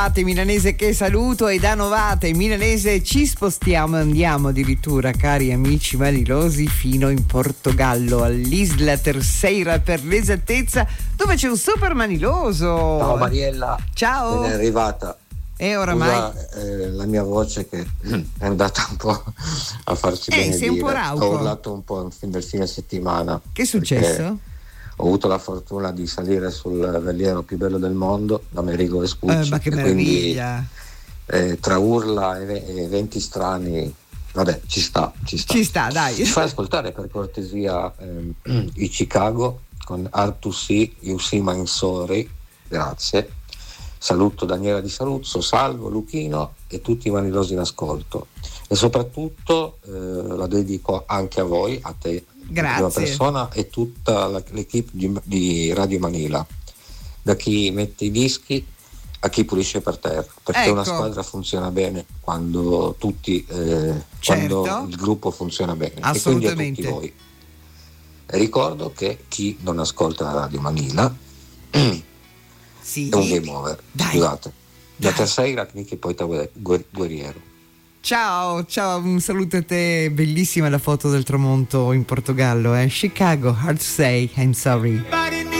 Milanese che saluto, e da Novate Milanese ci spostiamo, andiamo addirittura, cari amici manilosi, fino in Portogallo, all'Isla Terceira per l'esattezza, dove c'è un super maniloso. Ciao Mariella, ciao, ben è arrivata. E oramai la mia voce che è andata un po' a farci benedire. Sei un po' rauco. Ho urlato un po' nel fine settimana. Che è successo? Ho avuto la fortuna di salire sul veliero più bello del mondo, l'Amerigo Vespucci. Ma che meraviglia! Quindi, tra urla e eventi strani, vabbè, ci sta. Ci sta, dai. Ci fai ascoltare per cortesia i Chicago con Hard to See You See My Sorry, grazie. Saluto Daniela di Saluzzo, Salvo, Luchino e tutti i manilosi in ascolto, e soprattutto la dedico anche a voi, a te, grazie, prima persona, e tutta l'equipe di Radio Manila, da chi mette i dischi a chi pulisce per terra, perché ecco, una squadra funziona bene quando tutti certo, quando il gruppo funziona bene, assolutamente. E quindi a tutti voi. E ricordo che chi non ascolta Radio Manila sì, è un game over, scusate. Da Terceira che poi guerriero. Ciao, un saluto a te, bellissima la foto del tramonto in Portogallo, Chicago, Hard to Say I'm Sorry.